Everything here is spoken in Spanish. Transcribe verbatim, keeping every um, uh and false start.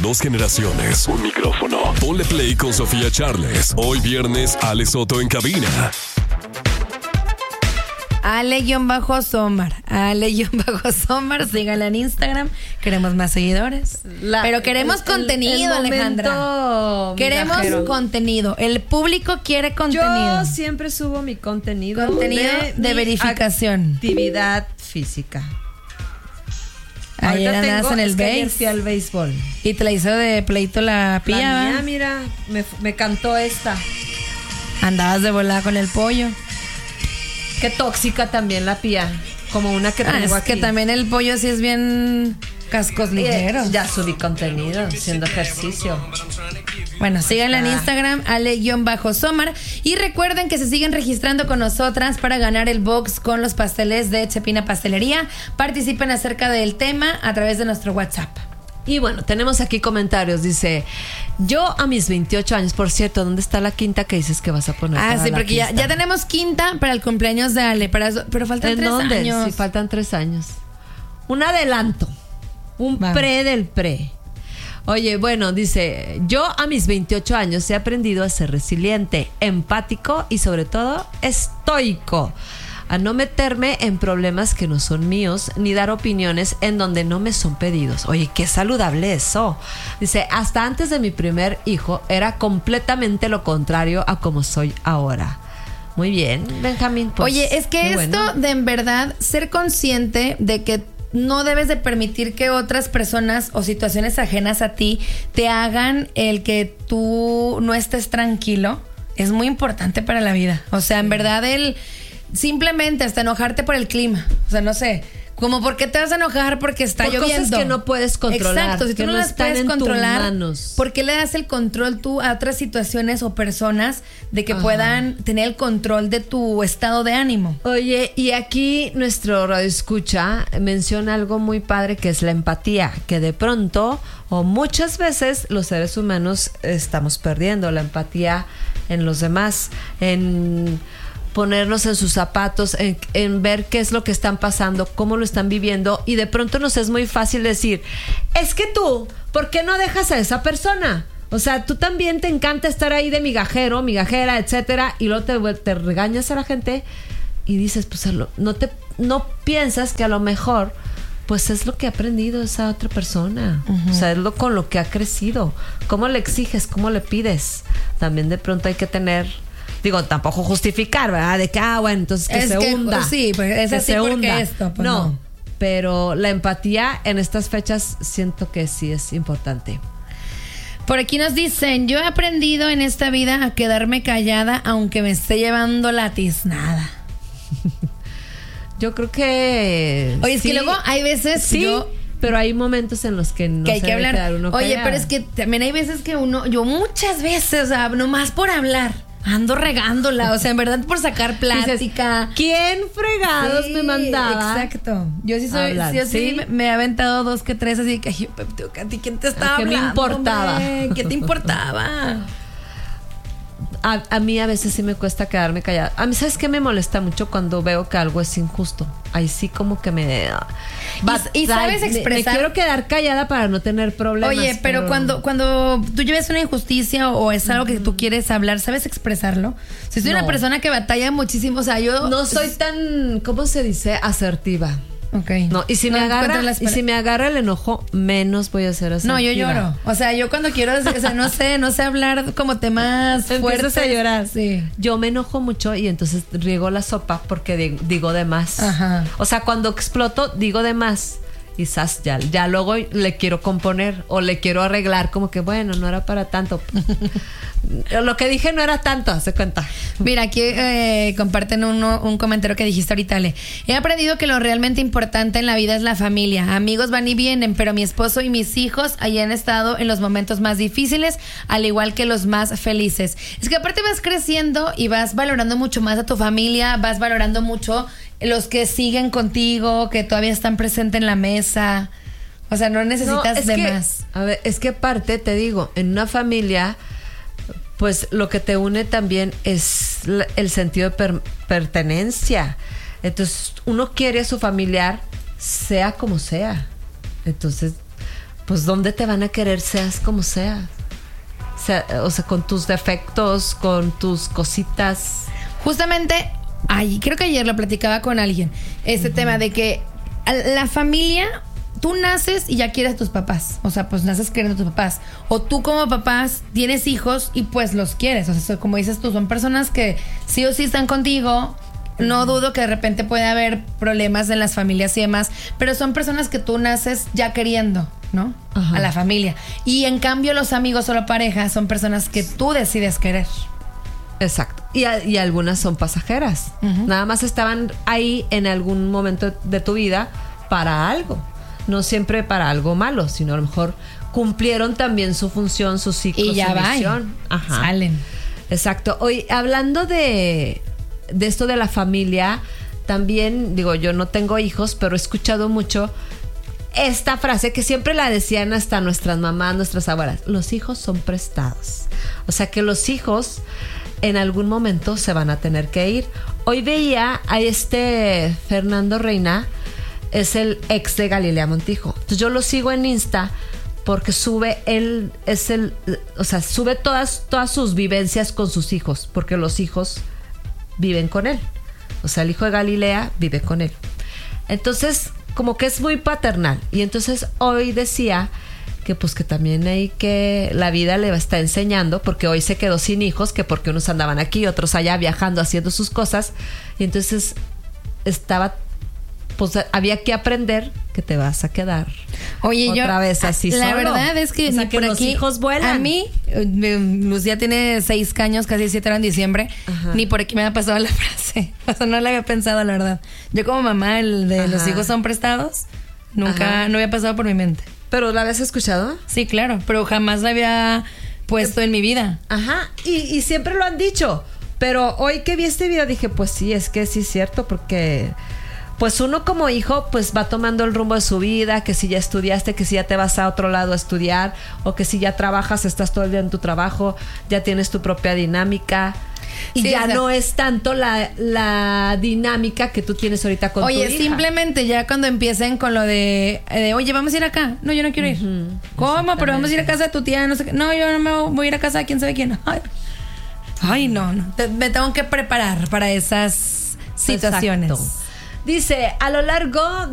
Dos generaciones, un micrófono. Ponle play con Sofía Charles. Hoy viernes, Ale Soto en cabina. Ale-Somar, Ale-Somar, síganla en Instagram. Queremos más seguidores. La, Pero queremos el, contenido, el, el Alejandra. Queremos migajero. contenido. El público quiere contenido. Yo siempre subo mi contenido. Contenido de, de verificación. Actividad física. Ayer andas en el base. Fui al béisbol. Y te la hizo de pleito la pía. La mía, mira, me, me cantó esta. Andabas de volada con el pollo. Qué tóxica también la pía. Como una que ah, tengo es aquí. que también el pollo sí es bien cascos ligeros. Ya subí contenido, haciendo ejercicio. Bueno, síganla en Instagram, Ale-Somar. Y recuerden que se siguen registrando con nosotras para ganar el box con los pasteles de Chepina Pastelería. Participen acerca del tema a través de nuestro WhatsApp. Y bueno, tenemos aquí comentarios. Dice, yo a mis veintiocho años, por cierto, ¿dónde está la quinta que dices que vas a poner? Ah, sí, porque ya, ya tenemos quinta para el cumpleaños de Ale, para eso, pero faltan ¿En tres dónde? años. Sí, faltan tres años. Un adelanto, un Vamos. pre del pre. Oye, bueno, dice, yo a mis veintiocho años he aprendido a ser resiliente, empático y sobre todo estoico. A no meterme en problemas que no son míos, ni dar opiniones en donde no me son pedidos. Oye, qué saludable eso. Dice, hasta antes de mi primer hijo era completamente lo contrario a como soy ahora. Muy bien, Benjamín. Pues, Oye, es que esto bueno. de en verdad ser consciente de que no debes de permitir que otras personas o situaciones ajenas a ti te hagan el que tú no estés tranquilo, es muy importante para la vida. O sea, en verdad el... Simplemente hasta enojarte por el clima. O sea, no sé, como por qué te vas a enojar porque está por lloviendo. Cosas que no puedes controlar. Exacto, si tú que no, no las puedes controlar, ¿por qué le das el control tú a otras situaciones o personas de que Ajá. puedan tener el control de tu estado de ánimo? Oye, y aquí nuestro radioescucha menciona algo muy padre que es la empatía, que de pronto o muchas veces los seres humanos estamos perdiendo la empatía en los demás, en ponernos en sus zapatos, en, en ver qué es lo que están pasando, cómo lo están viviendo, y de pronto nos es muy fácil decir, es que tú, ¿por qué no dejas a esa persona? O sea, tú también te encanta estar ahí de migajero, migajera, etcétera, y luego te, te regañas a la gente y dices, pues no te no piensas que a lo mejor pues es lo que ha aprendido esa otra persona. Uh-huh. O sea, es lo con lo que ha crecido. ¿Cómo le exiges? ¿Cómo le pides? También de pronto hay que tener... Digo, tampoco justificar, ¿verdad? De que, ah, bueno, entonces que es se que, hunda. Sí, pues es que así se porque hunda. esto. Pues no, no, pero la empatía en estas fechas siento que sí es importante. Por aquí nos dicen, yo he aprendido en esta vida a quedarme callada aunque me esté llevando la tiznada. Yo creo que... Oye, es sí, que luego hay veces... Sí, yo, pero hay momentos en los que no que hay se que debe hablar. quedar uno Oye, callado. pero es que también hay veces que uno... Yo muchas veces, o sea, nomás por hablar... Ando regándola, o sea, en verdad por sacar plática. Dices, ¿quién fregados sí, me mandaba? Exacto. Yo sí soy, hablar, yo sí, ¿sí? me, me he aventado dos que tres así que, ay, ¿a ti quién te estaba ¿Qué hablando? me importaba? Man? ¿Qué te importaba? A, a mí a veces sí me cuesta quedarme callada. A mí, ¿sabes qué me molesta mucho cuando veo que algo es injusto? Ahí sí como que me... Va, y, y sabes expresar... Me, me quiero quedar callada para no tener problemas. Oye, pero, pero... cuando cuando tú lleves una injusticia o es algo uh-huh. que tú quieres hablar, ¿sabes expresarlo? Si soy no. una persona que batalla muchísimo, o sea, yo... No soy tan, ¿cómo se dice? Asertiva. Okay. No, y si no me agarra y si me agarra el enojo, menos voy a ser así. No, yo lloro. O sea, yo cuando quiero, o sea, no sé, no sé hablar como temas fuertes. a llorar. Sí. Yo me enojo mucho y entonces riego la sopa porque de, digo de más. Ajá. O sea, cuando exploto, digo de más. Quizás ya, ya luego le quiero componer o le quiero arreglar, como que bueno, no era para tanto. Lo que dije no era tanto, se cuenta. Mira, aquí eh, comparten uno, un comentario que dijiste ahorita, Ale. He aprendido que lo realmente importante en la vida es la familia. Amigos van y vienen, pero mi esposo y mis hijos ahí han estado en los momentos más difíciles, al igual que los más felices. Es que aparte vas creciendo y vas valorando mucho más a tu familia, vas valorando mucho los que siguen contigo, que todavía están presentes en la mesa. O sea, no necesitas no, de que, más. A ver, es que aparte, te digo, en una familia, pues lo que te une también es la, el sentido de per, pertenencia. Entonces, uno quiere a su familiar, sea como sea. Entonces, pues ¿dónde te van a querer seas como seas? O sea, o sea, con tus defectos, con tus cositas. Justamente, ay, creo que ayer lo platicaba con alguien, este uh-huh. tema de que la familia, tú naces y ya quieres a tus papás. O sea, pues naces queriendo a tus papás. O tú como papás tienes hijos y pues los quieres. O sea, como dices tú, son personas que sí o sí están contigo. No dudo que de repente puede haber problemas en las familias y demás, pero son personas que tú naces ya queriendo, ¿no? Ajá. A la familia. Y en cambio los amigos o la pareja son personas que tú decides querer. Exacto. Y, a, y algunas son pasajeras. Uh-huh. Nada más estaban ahí en algún momento de tu vida para algo. No siempre para algo malo, sino a lo mejor cumplieron también su función, su ciclo, y ya su misión. Ajá. Salen. Exacto. Hoy, hablando de... de esto de la familia, también, digo, yo no tengo hijos, pero he escuchado mucho esta frase que siempre la decían hasta nuestras mamás, nuestras abuelas: los hijos son prestados. O sea que los hijos en algún momento se van a tener que ir. Hoy veía a este Fernando Reina, es el ex de Galilea Montijo. Entonces yo lo sigo en Insta porque sube él, es el, o sea, sube todas, todas sus vivencias con sus hijos, porque los hijos viven con él. O sea, el hijo de Galilea vive con él. Entonces, como que es muy paternal. Y entonces hoy decía que pues que también hay que... la vida le está enseñando, porque hoy se quedó sin hijos, que porque unos andaban aquí, otros allá viajando, haciendo sus cosas. Y entonces estaba... pues había que aprender que te vas a quedar. Oye, otra yo, vez así la solo. verdad es que, o sea, ni que por los aquí, hijos vuelan. A mí, Lucía tiene seis años, casi siete era en diciembre. Ajá. Ni por aquí me había pasado la frase. O sea, no la había pensado, la verdad. Yo como mamá, el de Ajá. los hijos son prestados, nunca, Ajá. no había pasado por mi mente. ¿Pero la habías escuchado? Sí, claro, pero jamás la había puesto en mi vida. Ajá, y, y siempre lo han dicho. Pero hoy que vi este video dije, pues sí, es que sí es cierto, porque... pues uno como hijo pues va tomando el rumbo de su vida, que si ya estudiaste, que si ya te vas a otro lado a estudiar, o que si ya trabajas, estás todo el día en tu trabajo, ya tienes tu propia dinámica. Y sí, ya o sea, no es tanto la, la dinámica que tú tienes ahorita con oye, tu hija. Oye, simplemente ya cuando empiecen con lo de, de, oye, vamos a ir acá. No, yo no quiero ir. Uh-huh. ¿Cómo? Pero vamos a ir a casa de tu tía, no sé qué. No, yo no me voy a ir a casa de quién sabe quién. Ay, Ay no, no. Te, me tengo que preparar para esas situaciones. Exacto. Dice, a lo largo